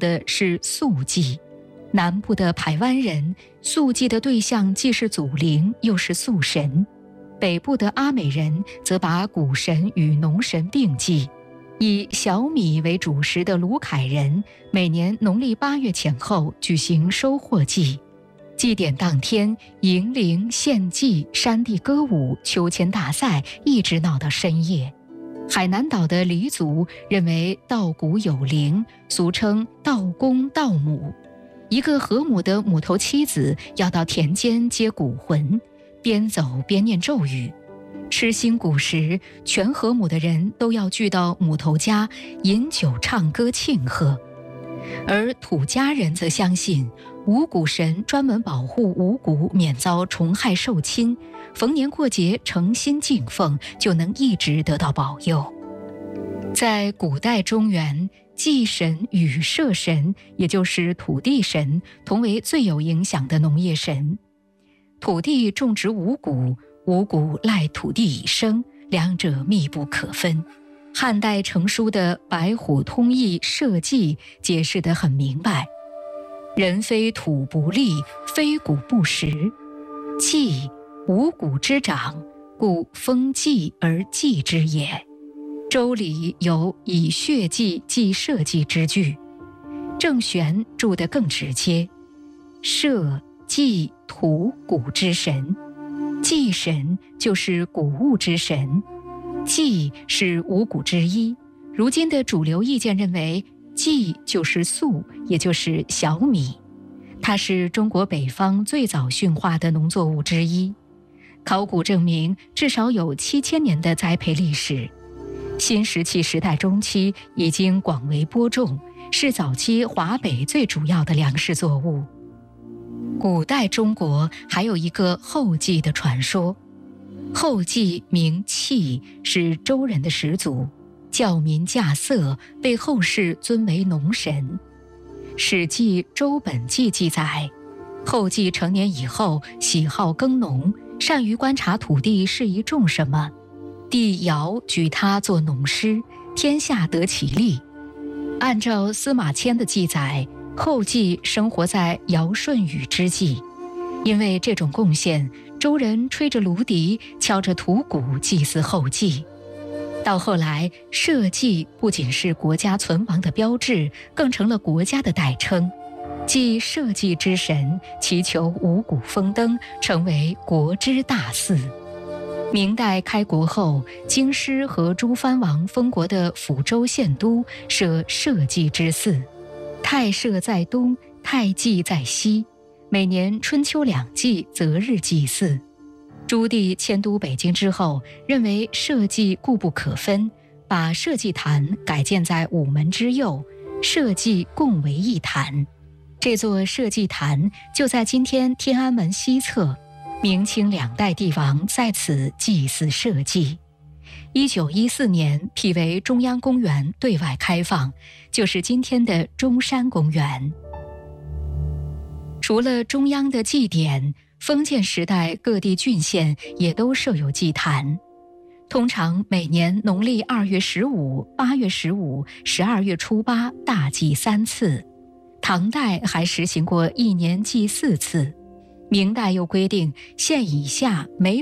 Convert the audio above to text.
的是宿祭。南部的排湾人宿祭的对象既是祖灵又是宿神，北部的阿美人则把谷神与农神并祭。以小米为主食的鲁凯人每年农历8月前后举行收获祭，祭典当天迎灵献祭、山地歌舞、秋千大赛，一直闹到深夜。海南岛的黎族认为稻谷有灵，俗称稻公稻母，一个和母的母头妻子要到田间接谷魂，边走边念咒语。吃新谷时，全和母的人都要聚到母头家饮酒唱歌庆贺。而土家人则相信五谷神专门保护五谷免遭虫害受侵，逢年过节诚心敬奉，就能一直得到保佑。在古代中原，祭神与社神，也就是土地神，同为最有影响的农业神。土地种植五谷，五谷赖土地以生，两者密不可分。汉代成书的《白虎通义社稷》解释得很明白：人非土不立，非谷不食。稷，五谷之长，故封稷而祭之也。周礼有以血祭祭社稷之句，郑玄注得更直接：社、稷、土、谷之神。祭神就是谷物之神，祭是五谷之一。如今的主流意见认为，祭就是粟，也就是小米，它是中国北方最早驯化的农作物之一。考古证明，至少有7000年的栽培历史。新石器时代中期已经广为播种，是早期华北最主要的粮食作物。古代中国还有一个后稷的传说。后稷名契，是周人的始祖，教民稼穑，被后世尊为农神。史记《周本纪》记载，后稷成年以后喜好耕农，善于观察土地适宜种什么，帝尧举他做农师，天下得其利。按照司马迁的记载，后稷生活在尧舜禹之际，因为这种贡献，周人吹着芦笛，敲着土鼓祭祀后稷。到后来，社稷不仅是国家存亡的标志，更成了国家的代称。祭社稷之神，祈求五谷丰登，成为国之大祀。明代开国后，京师和诸藩王封国的抚州县都设社稷之祀，太社在东，太祭在西，每年春秋2季择日祭祀。朱棣迁都北京之后，认为社稷固不可分，把社稷坛改建在午门之右，社稷共为一坛。这座社稷坛就在今天天安门西侧，明清2代帝王在此祭祀社稷。1914年辟为中央公园对外开放，就是今天的中山公园。除了中央的祭典，封建时代各地郡县也都设有祭坛，通常每年农历2月15、8月15、12月初8大祭3次。唐代还实行过1年祭4次。明代又规定县以下每